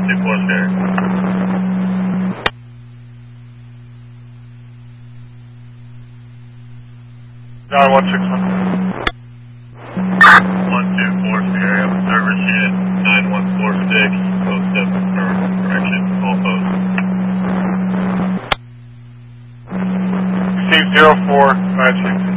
124 there. 9161. 124 there. I have a service unit 9146. Post 7 for correction. All posts. Receive 0456.